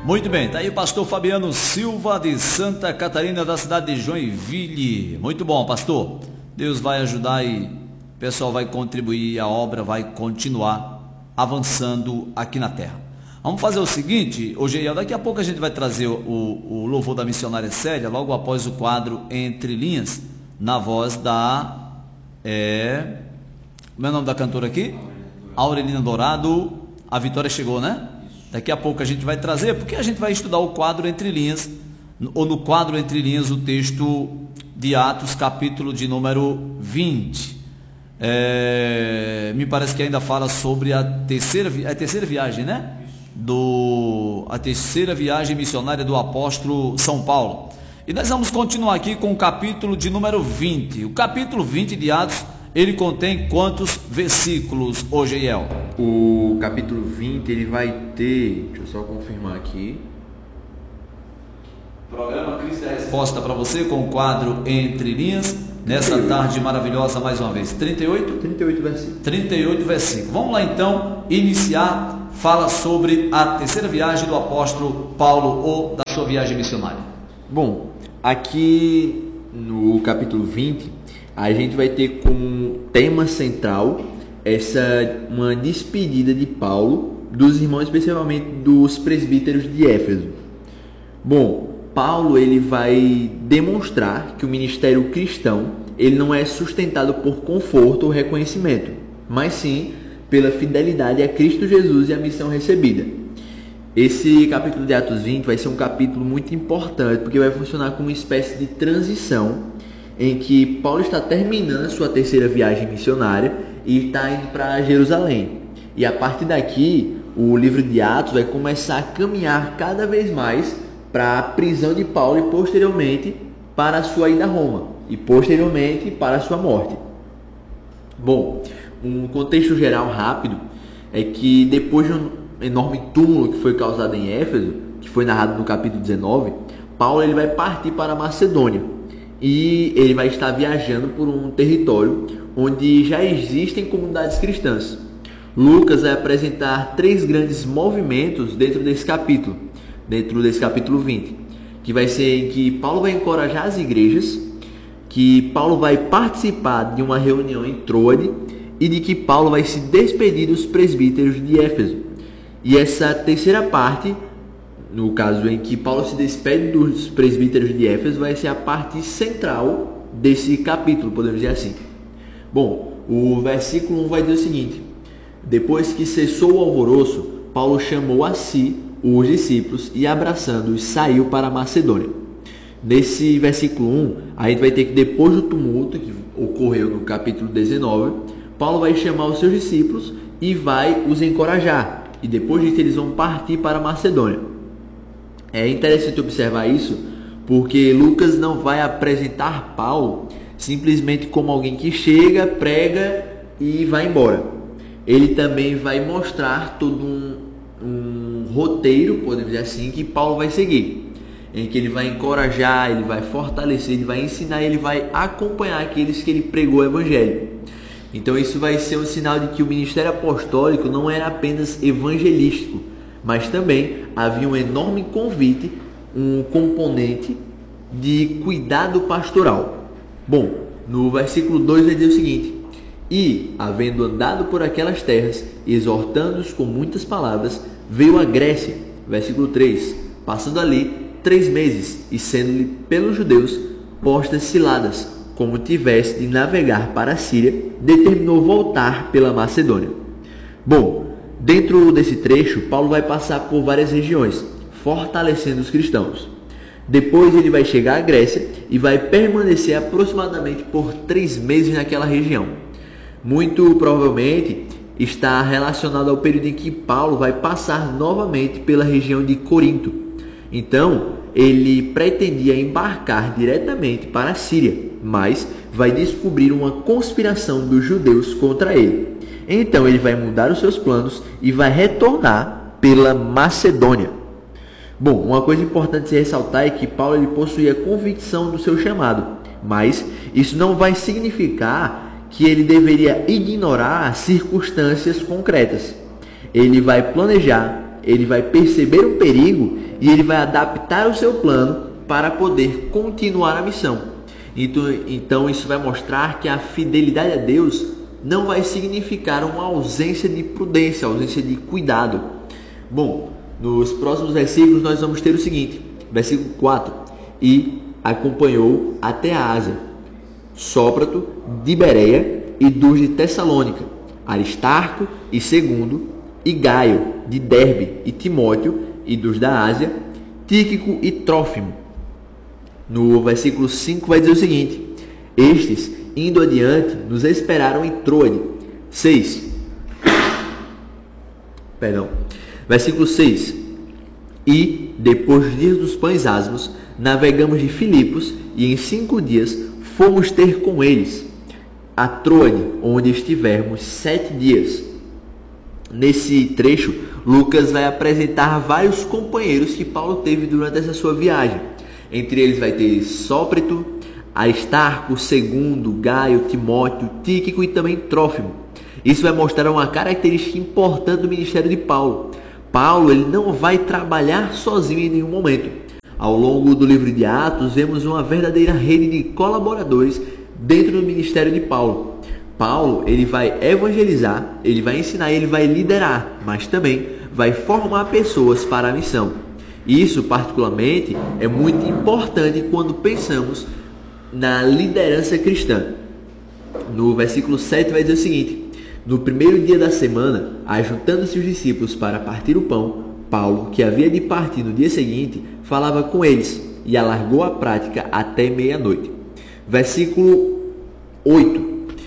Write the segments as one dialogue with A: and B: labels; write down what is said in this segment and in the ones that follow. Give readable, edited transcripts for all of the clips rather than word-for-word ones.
A: Muito bem, tá aí o pastor Fabiano Silva de Santa Catarina, da cidade de Joinville. Muito bom, pastor. Deus vai ajudar e o pessoal vai contribuir, a obra vai continuar avançando aqui na terra. Vamos fazer o seguinte, hoje daqui a pouco a gente vai trazer o louvor da missionária Célia, logo após o quadro Entre Linhas, na voz da... Como é o nome da cantora aqui? Aurelina Dourado. A Vitória chegou, né? Daqui a pouco a gente vai trazer, porque a gente vai estudar o quadro Entre Linhas, ou no quadro Entre Linhas, o texto de Atos, capítulo de número 20. Me parece que ainda fala sobre a terceira viagem, né? A terceira viagem missionária do apóstolo São Paulo. E nós vamos continuar aqui com o capítulo de número 20. O capítulo 20 de Atos, ele contém quantos versículos, Ogeiel?
B: O capítulo 20, ele vai ter, deixa eu só confirmar aqui.
A: Programa Cristo é a Resposta para você, com o quadro Entre Linhas, nessa 38. Tarde maravilhosa, mais uma vez. 38?
B: 38 versículos.
A: 38 versículos. Vamos lá então, iniciar. Fala sobre a terceira viagem do apóstolo Paulo, ou da sua viagem missionária.
B: Bom, aqui no capítulo 20, a gente vai ter como tema central uma despedida de Paulo dos irmãos, especialmente dos presbíteros de Éfeso. Bom, Paulo ele vai demonstrar que o ministério cristão ele não é sustentado por conforto ou reconhecimento, mas sim pela fidelidade a Cristo Jesus e a missão recebida. Esse capítulo de Atos 20 vai ser um capítulo muito importante, porque vai funcionar como uma espécie de transição em que Paulo está terminando a sua terceira viagem missionária e está indo para Jerusalém. E a partir daqui, o livro de Atos vai começar a caminhar cada vez mais para a prisão de Paulo e posteriormente para a sua ida a Roma e posteriormente para a sua morte. Bom, um contexto geral rápido é que depois de um enorme túmulo que foi causado em Éfeso, que foi narrado no capítulo 19, Paulo ele vai partir para a Macedônia e ele vai estar viajando por um território onde já existem comunidades cristãs. Lucas vai apresentar 3 grandes movimentos dentro desse capítulo 20, que vai ser em que Paulo vai encorajar as igrejas, que Paulo vai participar de uma reunião em Troade e de que Paulo vai se despedir dos presbíteros de Éfeso. E essa terceira parte, no caso em que Paulo se despede dos presbíteros de Éfeso, vai ser a parte central desse capítulo, podemos dizer assim. Bom, o versículo 1 vai dizer o seguinte: depois que cessou o alvoroço, Paulo chamou a si os discípulos e, abraçando-os, saiu para a Macedônia. Nesse versículo 1, a gente vai ter que, depois do tumulto que ocorreu no capítulo 19, Paulo vai chamar os seus discípulos e vai os encorajar. E depois disso eles vão partir para a Macedônia. É interessante observar isso, porque Lucas não vai apresentar Paulo simplesmente como alguém que chega, prega e vai embora. Ele também vai mostrar todo um roteiro, podemos dizer assim, que Paulo vai seguir, em que ele vai encorajar, ele vai fortalecer, ele vai ensinar, ele vai acompanhar aqueles que ele pregou o evangelho. Então isso vai ser um sinal de que o ministério apostólico não era apenas evangelístico, mas também havia um enorme convite, um componente de cuidado pastoral. Bom, no versículo 2 vai dizer o seguinte: e, havendo andado por aquelas terras, exortando-os com muitas palavras, veio a Grécia. Versículo 3, passando ali 3 meses, e sendo-lhe pelos judeus postas ciladas, como tivesse de navegar para a Síria, determinou voltar pela Macedônia. Bom, dentro desse trecho, Paulo vai passar por várias regiões, fortalecendo os cristãos. Depois ele vai chegar à Grécia e vai permanecer aproximadamente por 3 meses naquela região. Muito provavelmente está relacionado ao período em que Paulo vai passar novamente pela região de Corinto. Então, ele pretendia embarcar diretamente para a Síria, mas vai descobrir uma conspiração dos judeus contra ele. Então ele vai mudar os seus planos e vai retornar pela Macedônia. Bom, uma coisa importante se ressaltar é que Paulo ele possuía convicção do seu chamado, mas isso não vai significar que ele deveria ignorar as circunstâncias concretas. Ele vai planejar, ele vai perceber o perigo e ele vai adaptar o seu plano para poder continuar a missão. Então isso vai mostrar que a fidelidade a Deus não vai significar uma ausência de prudência, ausência de cuidado. Bom, nos próximos versículos nós vamos ter o seguinte, versículo 4: e acompanhou até a Ásia, Sópater de Bereia e dos de Tessalônica, Aristarco e Segundo, e Gaio de Derbe e Timóteo e dos da Ásia, Tíquico e Trófimo. No versículo 5 vai dizer o seguinte: estes, indo adiante, nos esperaram em Troade. Versículo 6. E, depois dos dias dos pães asmos, navegamos de Filipos e em 5 dias fomos ter com eles a Troade, onde estivermos 7 dias. Nesse trecho, Lucas vai apresentar vários companheiros que Paulo teve durante essa sua viagem. Entre eles vai ter Sópater, Aristarco, Segundo, Gaio, Timóteo, Tíquico e também Trófimo. Isso vai mostrar uma característica importante do ministério de Paulo. Paulo ele não vai trabalhar sozinho em nenhum momento. Ao longo do livro de Atos, vemos uma verdadeira rede de colaboradores dentro do ministério de Paulo. Paulo ele vai evangelizar, ele vai ensinar, ele vai liderar, mas também vai formar pessoas para a missão. Isso, particularmente, é muito importante quando pensamos na liderança cristã. No versículo 7 vai dizer o seguinte: no primeiro dia da semana, ajuntando-se os discípulos para partir o pão, Paulo, que havia de partir no dia seguinte, falava com eles e alargou a prática até meia-noite. Versículo 8.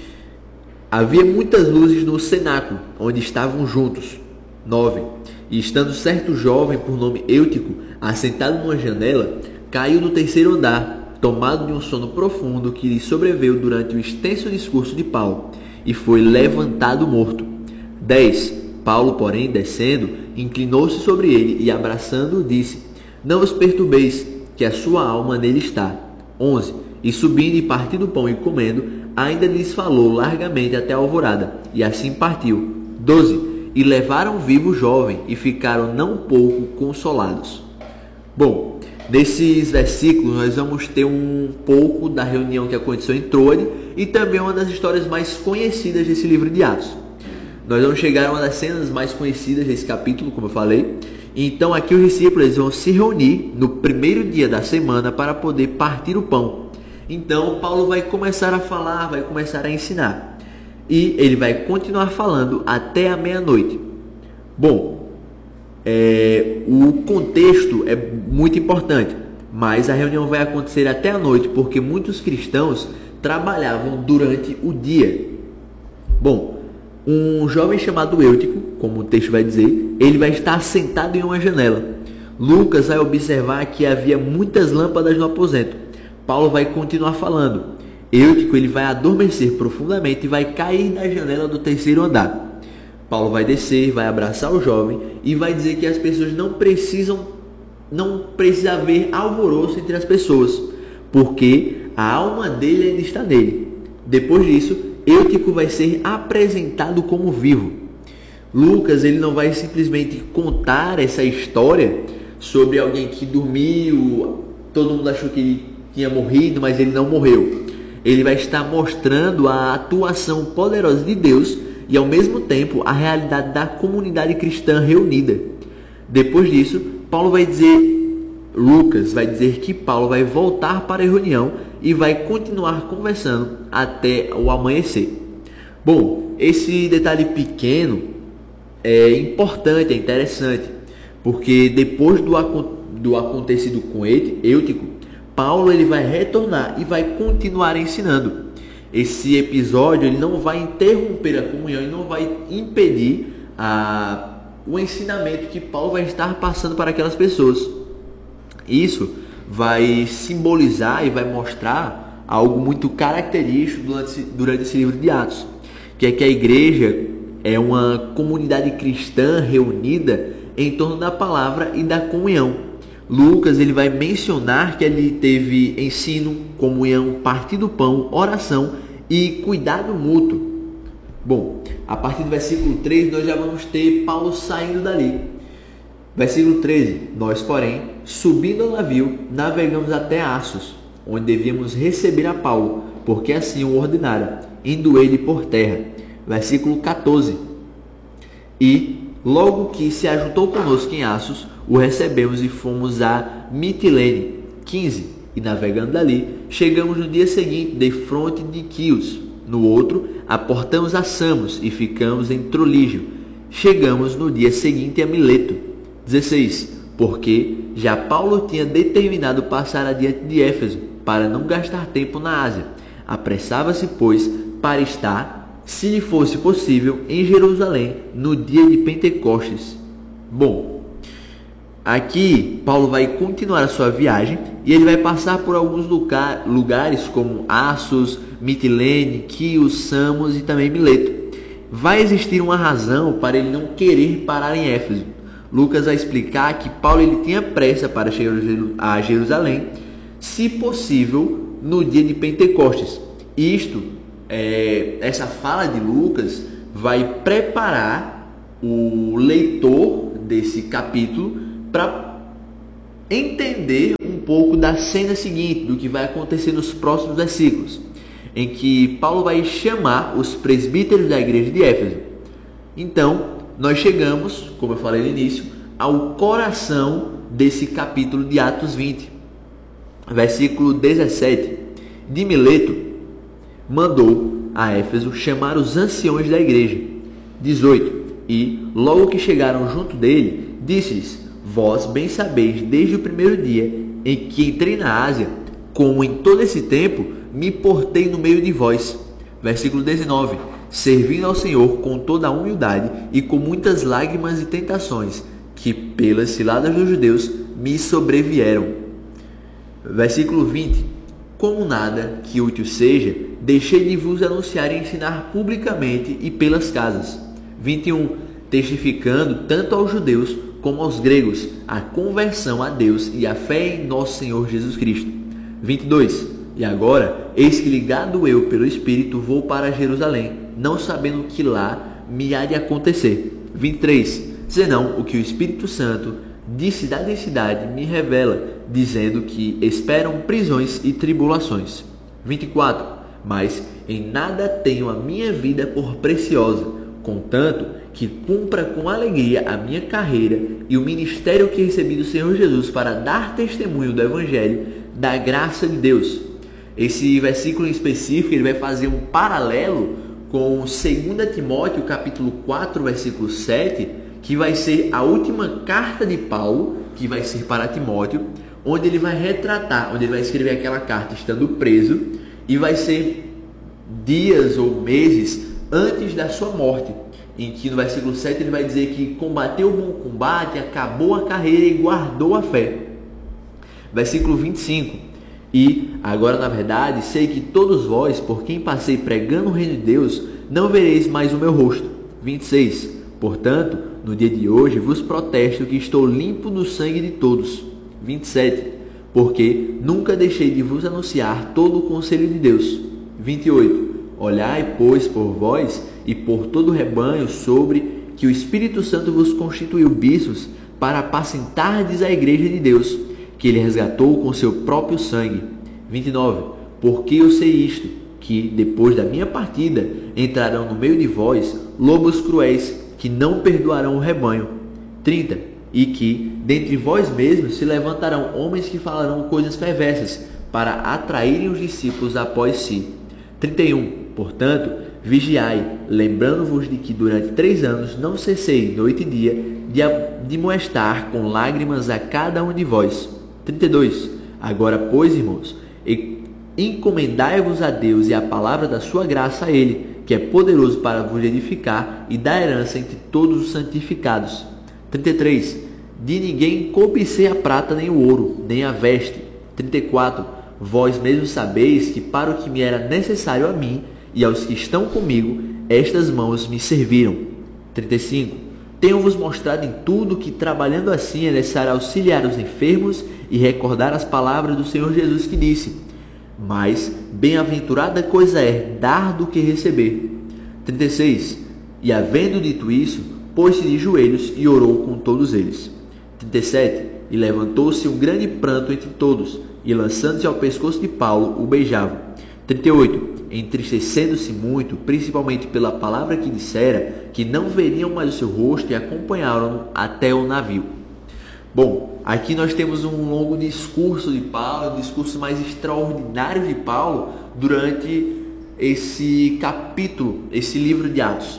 B: Havia muitas luzes no cenáculo, onde estavam juntos. 9. E estando certo jovem por nome Eutico, assentado numa janela, caiu do 3º andar, tomado de um sono profundo que lhe sobreveio durante o extenso discurso de Paulo, e foi levantado morto. 10. Paulo, porém, descendo, inclinou-se sobre ele e, abraçando-o, disse: não vos perturbeis, que a sua alma nele está. 11. E subindo e partindo o pão e comendo, ainda lhes falou largamente até a alvorada, e assim partiu. 12. E levaram vivo o jovem, e ficaram não pouco consolados. Bom, nesses versículos nós vamos ter um pouco da reunião que aconteceu em Troade e também uma das histórias mais conhecidas desse livro de Atos. Nós vamos chegar a uma das cenas mais conhecidas desse capítulo, como eu falei. Então aqui os discípulos eles vão se reunir no primeiro dia da semana para poder partir o pão. Então Paulo vai começar a falar, vai começar a ensinar. E ele vai continuar falando até a meia-noite. Bom, o contexto é muito importante, mas a reunião vai acontecer até a noite, porque muitos cristãos trabalhavam durante o dia. Bom, um jovem chamado Eutico, como o texto vai dizer, ele vai estar sentado em uma janela. Lucas vai observar que havia muitas lâmpadas no aposento. Paulo vai continuar falando. Eutico ele vai adormecer profundamente e vai cair da janela do 3º andar. Paulo vai descer, vai abraçar o jovem e vai dizer que as pessoas não precisa haver alvoroço entre as pessoas, porque a alma dele ainda está nele. Depois disso, Eutico vai ser apresentado como vivo. Lucas ele não vai simplesmente contar essa história sobre alguém que dormiu, todo mundo achou que ele tinha morrido, mas ele não morreu. Ele vai estar mostrando a atuação poderosa de Deus e, ao mesmo tempo, a realidade da comunidade cristã reunida. Depois disso, Lucas vai dizer que Paulo vai voltar para a reunião e vai continuar conversando até o amanhecer. Bom, esse detalhe pequeno é importante, é interessante, porque depois do acontecido com Eutico, Paulo ele vai retornar e vai continuar ensinando. Esse episódio ele não vai interromper a comunhão e não vai impedir o ensinamento que Paulo vai estar passando para aquelas pessoas. Isso vai simbolizar e vai mostrar algo muito característico durante esse livro de Atos, que é que a igreja é uma comunidade cristã reunida em torno da palavra e da comunhão. Lucas ele vai mencionar que ele teve ensino, comunhão, partir do pão, oração e cuidado mútuo. Bom, a partir do versículo 3 nós já vamos ter Paulo saindo dali. Versículo 13. Nós, porém, subindo ao navio, navegamos até Assos, onde devíamos receber a Paulo, porque assim o ordenara, indo ele por terra. Versículo 14. E, logo que se ajuntou conosco em Assos, o recebemos e fomos a Mitilene. 15. E navegando dali, chegamos no dia seguinte defronte de Quios. No outro, aportamos a Samos e ficamos em Trolígio. Chegamos no dia seguinte a Mileto. 16. Porque já Paulo tinha determinado passar adiante de Éfeso, para não gastar tempo na Ásia. Apressava-se, pois, para estar, se lhe fosse possível, em Jerusalém, no dia de Pentecostes. Bom, aqui Paulo vai continuar a sua viagem e ele vai passar por alguns lugares como Assos, Mitilene, Quios, Samos e também Mileto. Vai existir uma razão para ele não querer parar em Éfeso. Lucas vai explicar que Paulo ele tinha pressa para chegar a Jerusalém, se possível, no dia de Pentecostes. Essa fala de Lucas vai preparar o leitor desse capítulo para entender um pouco da cena seguinte, do que vai acontecer nos próximos versículos, em que Paulo vai chamar os presbíteros da igreja de Éfeso. Então, nós chegamos, como eu falei no início, ao coração desse capítulo de Atos 20. Versículo 17. De Mileto, mandou a Éfeso chamar os anciões da igreja. 18. E, logo que chegaram junto dele, disse-lhes: Vós bem sabeis, desde o primeiro dia em que entrei na Ásia, como em todo esse tempo me portei no meio de vós. Versículo 19. Servindo ao Senhor com toda a humildade e com muitas lágrimas e tentações, que pelas ciladas dos judeus me sobrevieram. Versículo 20. Como nada que útil seja, deixei de vos anunciar e ensinar publicamente e pelas casas. 21. Testificando tanto aos judeus como aos gregos a conversão a Deus e a fé em nosso Senhor Jesus Cristo. 22. E agora, eis que ligado eu pelo Espírito vou para Jerusalém, não sabendo o que lá me há de acontecer. 23. Senão o que o Espírito Santo, de cidade em cidade, me revela, dizendo que esperam prisões e tribulações. 24. Mas em nada tenho a minha vida por preciosa, contanto que cumpra com alegria a minha carreira e o ministério que recebi do Senhor Jesus para dar testemunho do Evangelho, da graça de Deus. Esse versículo em específico ele vai fazer um paralelo com 2 Timóteo capítulo 4, versículo 7, que vai ser a última carta de Paulo, que vai ser para Timóteo, onde ele vai retratar, onde ele vai escrever aquela carta estando preso, e vai ser dias ou meses antes da sua morte, em que no versículo 7 ele vai dizer que combateu o bom combate, acabou a carreira e guardou a fé. Versículo 25. E agora, na verdade, sei que todos vós, por quem passei pregando o reino de Deus, não vereis mais o meu rosto. 26. Portanto, no dia de hoje vos protesto que estou limpo do sangue de todos. 27. Porque nunca deixei de vos anunciar todo o conselho de Deus. 28. Olhai, pois, por vós e por todo o rebanho sobre que o Espírito Santo vos constituiu bispos para apacentardes a igreja de Deus, que ele resgatou com seu próprio sangue. 29. Porque eu sei isto, que depois da minha partida entrarão no meio de vós lobos cruéis, que não perdoarão o rebanho. 30. E que dentre vós mesmos se levantarão homens que falarão coisas perversas, para atraírem os discípulos após si. 31. Portanto, vigiai, lembrando-vos de que durante 3 anos não cessei noite e dia de amoestar com lágrimas a cada um de vós. 32. Agora, pois, irmãos, encomendai-vos a Deus e a palavra da sua graça a Ele, que é poderoso para vos edificar e dar herança entre todos os santificados. 33. De ninguém cobicei a prata nem o ouro, nem a veste. 34. Vós mesmos sabeis que para o que me era necessário a mim e aos que estão comigo, estas mãos me serviram. 35. Tenho-vos mostrado em tudo que, trabalhando assim, é necessário auxiliar os enfermos e recordar as palavras do Senhor Jesus que disse: mas bem-aventurada coisa é dar do que receber. 36. E havendo dito isso, pôs-se de joelhos e orou com todos eles. 37. E levantou-se um grande pranto entre todos, e lançando-se ao pescoço de Paulo, o beijavam. 38. Entristecendo-se muito, principalmente pela palavra que dissera, que não veriam mais o seu rosto, e acompanharam-no até o navio. Bom, aqui nós temos um longo discurso de Paulo, um discurso mais extraordinário de Paulo durante esse capítulo, esse livro de Atos.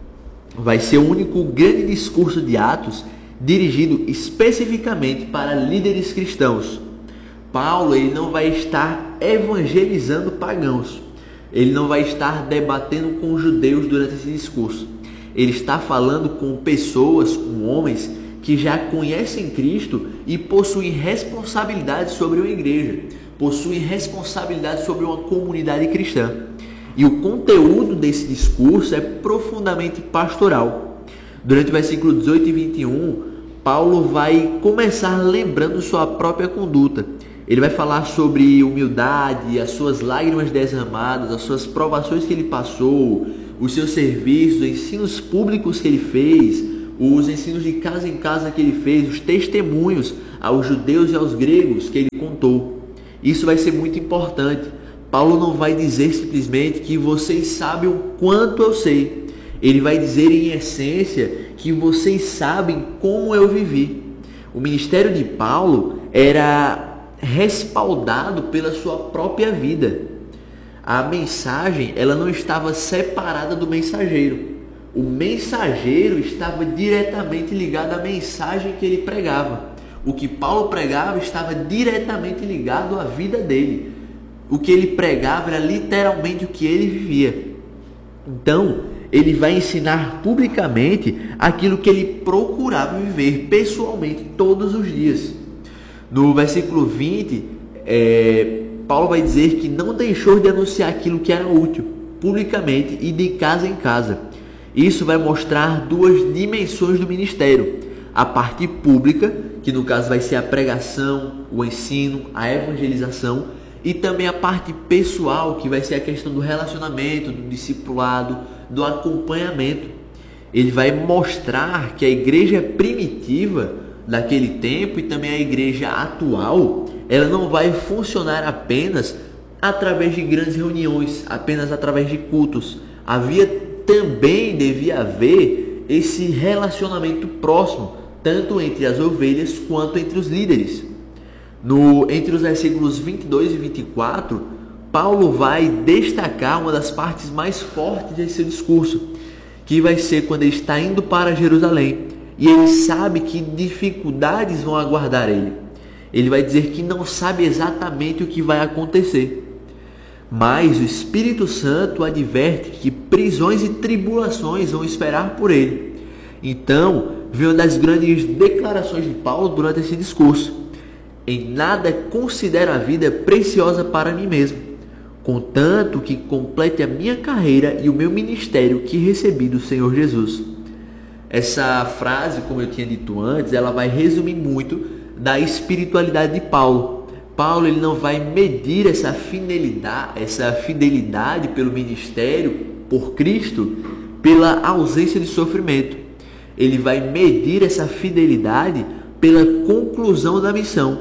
B: Vai ser o único grande discurso de Atos dirigido especificamente para líderes cristãos. Paulo, ele não vai estar evangelizando pagãos. Ele não vai estar debatendo com judeus durante esse discurso. Ele está falando com pessoas, com homens que já conhecem Cristo e possuem responsabilidade sobre uma igreja, possuem responsabilidade sobre uma comunidade cristã. E o conteúdo desse discurso é profundamente pastoral. Durante o versículo 18 e 21, Paulo vai começar lembrando sua própria conduta. Ele vai falar sobre humildade, as suas lágrimas derramadas, as suas provações que ele passou, os seus serviços, os ensinos públicos que ele fez, os ensinos de casa em casa que ele fez, os testemunhos aos judeus e aos gregos que ele contou. Isso vai ser muito importante. Paulo não vai dizer simplesmente que vocês sabem o quanto eu sei. Ele vai dizer em essência que vocês sabem como eu vivi. O ministério de Paulo era respaldado pela sua própria vida. A mensagem, ela não estava separada do mensageiro. O mensageiro estava diretamente ligado à mensagem que ele pregava. O que Paulo pregava estava diretamente ligado à vida dele. O que ele pregava era literalmente o que ele vivia. Então, ele vai ensinar publicamente aquilo que ele procurava viver pessoalmente todos os dias. No versículo 20, Paulo vai dizer que não deixou de anunciar aquilo que era útil, publicamente e de casa em casa. Isso vai mostrar duas dimensões do ministério. A parte pública, que no caso vai ser a pregação, o ensino, a evangelização, e também a parte pessoal, que vai ser a questão do relacionamento, do discipulado, do acompanhamento. Ele vai mostrar que a igreja primitiva daquele tempo e também a igreja atual, ela não vai funcionar apenas através de grandes reuniões, apenas através de cultos. Devia haver esse relacionamento próximo, tanto entre as ovelhas quanto entre os líderes. Entre os versículos 22 e 24, Paulo vai destacar uma das partes mais fortes desse seu discurso, que vai ser quando ele está indo para Jerusalém. E ele sabe que dificuldades vão aguardar ele. Ele vai dizer que não sabe exatamente o que vai acontecer. Mas o Espírito Santo adverte que prisões e tribulações vão esperar por ele. Então, vem uma das grandes declarações de Paulo durante esse discurso. Em nada considero a vida preciosa para mim mesmo, contanto que complete a minha carreira e o meu ministério que recebi do Senhor Jesus. Essa frase, como eu tinha dito antes, ela vai resumir muito da espiritualidade de Paulo. Paulo, ele não vai medir essa fidelidade pelo ministério, por Cristo, pela ausência de sofrimento. Ele vai medir essa fidelidade pela conclusão da missão.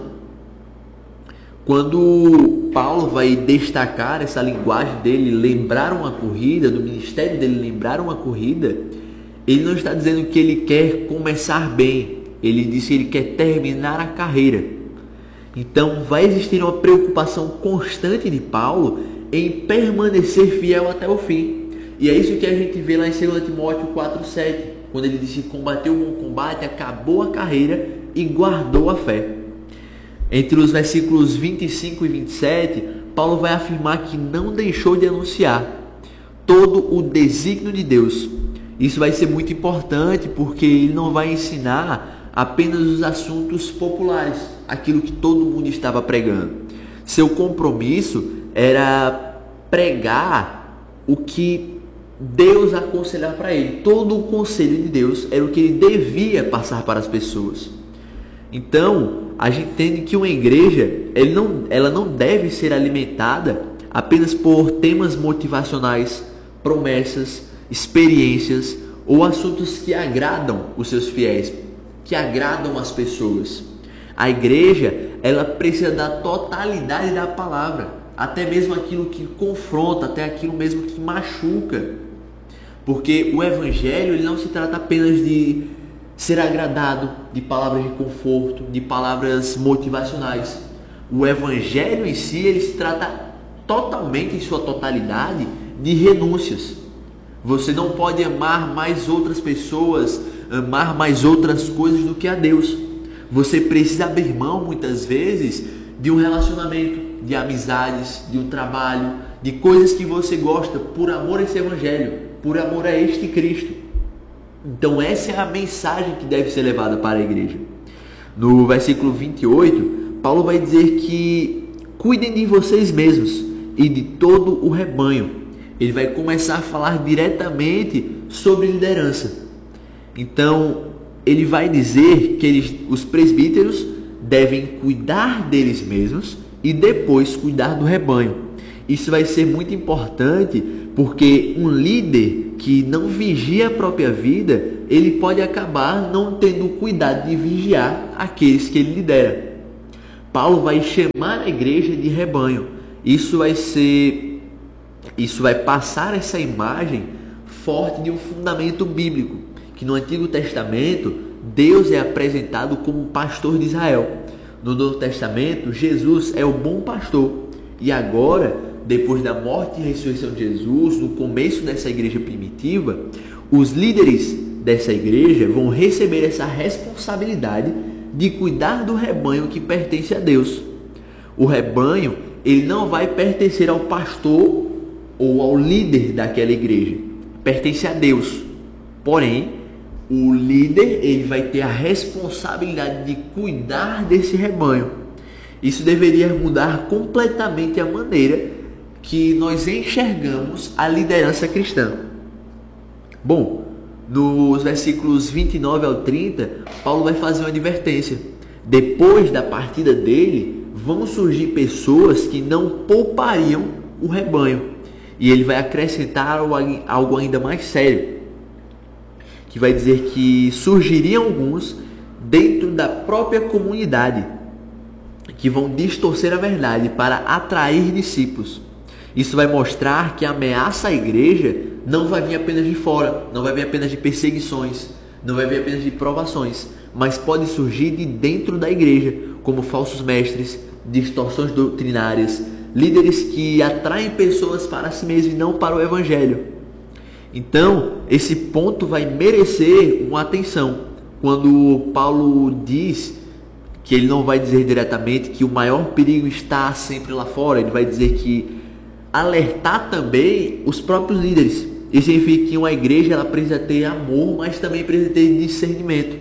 B: Quando Paulo vai destacar essa linguagem dele, lembrar uma corrida, do ministério dele lembrar uma corrida, ele não está dizendo que ele quer começar bem, ele diz que ele quer terminar a carreira. Então vai existir uma preocupação constante de Paulo em permanecer fiel até o fim. E é isso que a gente vê lá em 2 Timóteo 4,7, quando ele diz que combateu o bom combate, acabou a carreira e guardou a fé. Entre os versículos 25 e 27, Paulo vai afirmar que não deixou de anunciar todo o desígnio de Deus. Isso vai ser muito importante porque ele não vai ensinar apenas os assuntos populares, aquilo que todo mundo estava pregando. Seu compromisso era pregar o que Deus aconselhar para ele. Todo o conselho de Deus era o que ele devia passar para as pessoas. Então, a gente entende que uma igreja, ela não deve ser alimentada apenas por temas motivacionais, promessas, experiências ou assuntos que agradam os seus fiéis. que agradam as pessoas. A igreja, ela precisa da totalidade da palavra, até mesmo aquilo que confronta, até aquilo mesmo que machuca. Porque o evangelho, ele não se trata apenas de ser agradado, de palavras de conforto, de palavras motivacionais. O evangelho em si, ele se trata totalmente, em sua totalidade, de renúncias. Você não pode amar mais outras pessoas, amar mais outras coisas do que a Deus. Você precisa abrir mão, muitas vezes, de um relacionamento, de amizades, de um trabalho, de coisas que você gosta, por amor a esse evangelho, por amor a este Cristo. Então essa é a mensagem que deve ser levada para a igreja. No versículo 28, Paulo vai dizer que cuidem de vocês mesmos e de todo o rebanho. Ele vai começar a falar diretamente sobre liderança. Então, ele vai dizer que os presbíteros devem cuidar deles mesmos e depois cuidar do rebanho. Isso vai ser muito importante, porque um líder que não vigia a própria vida, ele pode acabar não tendo cuidado de vigiar aqueles que ele lidera. Paulo vai chamar a igreja de rebanho. Isso vai passar essa imagem forte de um fundamento bíblico, que no Antigo Testamento Deus é apresentado como pastor de Israel. No Novo Testamento, Jesus é o bom pastor. E agora, depois da morte e ressurreição de Jesus, no começo dessa igreja primitiva, os líderes dessa igreja vão receber essa responsabilidade de cuidar do rebanho que pertence a Deus. O rebanho, ele não vai pertencer ao pastor ou ao líder daquela igreja, pertence a Deus. Porém, o líder, ele vai ter a responsabilidade de cuidar desse rebanho. Isso deveria mudar completamente a maneira que nós enxergamos a liderança cristã. Bom, nos versículos 29 ao 30, Paulo vai fazer uma advertência. Depois da partida dele, vão surgir pessoas que não poupariam o rebanho. E ele vai acrescentar algo ainda mais sério, que vai dizer que surgiriam alguns dentro da própria comunidade que vão distorcer a verdade para atrair discípulos. Isso vai mostrar que a ameaça à igreja não vai vir apenas de fora, não vai vir apenas de perseguições, não vai vir apenas de provações, mas pode surgir de dentro da igreja, como falsos mestres, distorções doutrinárias, líderes que atraem pessoas para si mesmos e não para o evangelho. Então, esse ponto vai merecer uma atenção. Quando Paulo diz que ele não vai dizer diretamente que o maior perigo está sempre lá fora, ele vai dizer que alertar também os próprios líderes. Isso significa que uma igreja, ela precisa ter amor, mas também precisa ter discernimento.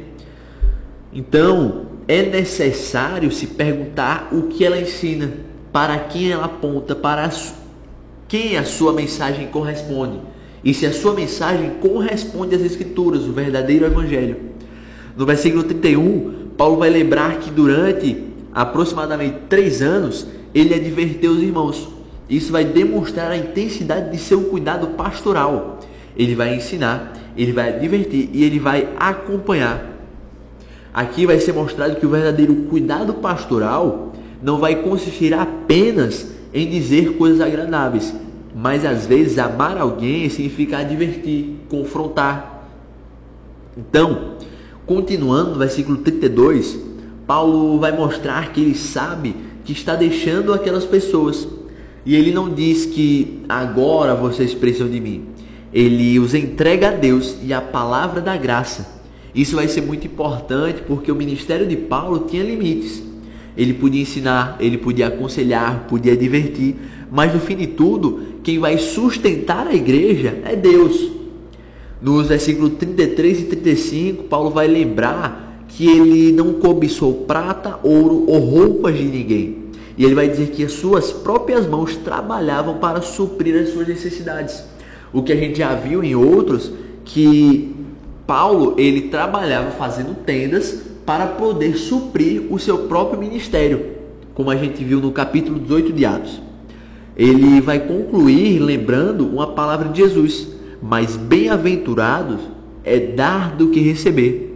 B: Então, é necessário se perguntar o que ela ensina, para quem ela aponta, para quem a sua mensagem corresponde. E se a sua mensagem corresponde às Escrituras, o verdadeiro Evangelho. No versículo 31, Paulo vai lembrar que durante aproximadamente 3 anos, ele adverteu os irmãos. Isso vai demonstrar a intensidade de seu cuidado pastoral. Ele vai ensinar, ele vai advertir e ele vai acompanhar. Aqui vai ser mostrado que o verdadeiro cuidado pastoral não vai consistir apenas em dizer coisas agradáveis, mas às vezes amar alguém significa advertir, confrontar. Então, continuando no versículo 32, Paulo vai mostrar que ele sabe que está deixando aquelas pessoas. E ele não diz que agora vocês precisam de mim. Ele os entrega a Deus e a palavra da graça. Isso vai ser muito importante porque o ministério de Paulo tinha limites. Ele podia ensinar, ele podia aconselhar, podia advertir, mas no fim de tudo, quem vai sustentar a igreja é Deus. Nos versículos 33 e 35, Paulo vai lembrar que ele não cobiçou prata, ouro ou roupas de ninguém. E ele vai dizer que as suas próprias mãos trabalhavam para suprir as suas necessidades. O que a gente já viu em outros, que Paulo, ele trabalhava fazendo tendas para poder suprir o seu próprio ministério, como a gente viu no capítulo 18 de Atos. Ele vai concluir lembrando uma palavra de Jesus: mas bem-aventurados é dar do que receber.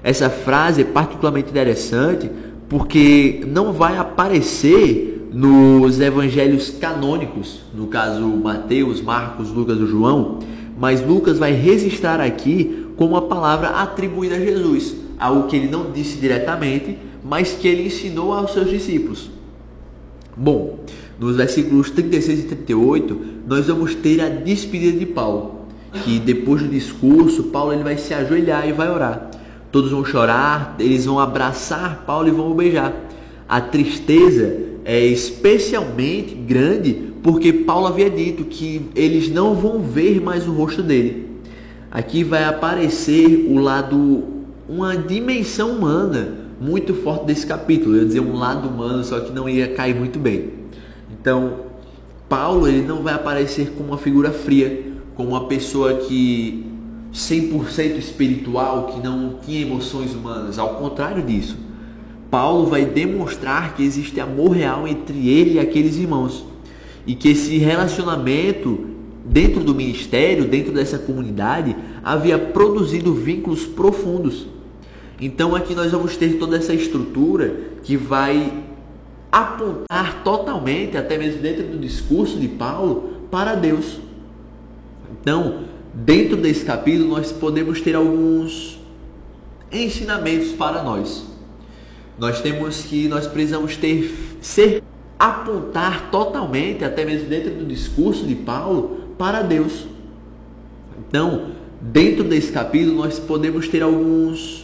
B: Essa frase é particularmente interessante porque não vai aparecer nos evangelhos canônicos, no caso Mateus, Marcos, Lucas ou João, mas Lucas vai registrar aqui como uma palavra atribuída a Jesus, algo que ele não disse diretamente, mas que ele ensinou aos seus discípulos. Bom, nos versículos 36 e 38, nós vamos ter a despedida de Paulo, que depois do discurso, Paulo ele vai se ajoelhar e vai orar. Todos vão chorar, eles vão abraçar Paulo e vão o beijar. A tristeza é especialmente grande porque Paulo havia dito que eles não vão ver mais o rosto dele. Aqui vai aparecer o lado, uma dimensão humana muito forte desse capítulo. Eu ia dizer um lado humano, só que não ia cair muito bem. Então, Paulo ele não vai aparecer como uma figura fria, como uma pessoa que 100% espiritual, que não tinha emoções humanas. Ao contrário disso, Paulo vai demonstrar que existe amor real entre ele e aqueles irmãos, e que esse relacionamento dentro do ministério, dentro dessa comunidade, havia produzido vínculos profundos. Então aqui nós vamos ter toda essa estrutura que vai apontar totalmente, até mesmo dentro do discurso de Paulo, para Deus. Então, dentro desse capítulo, nós podemos ter alguns ensinamentos para nós. Nós precisamos apontar totalmente, até mesmo dentro do discurso de Paulo, para Deus. Então, dentro desse capítulo, nós podemos ter alguns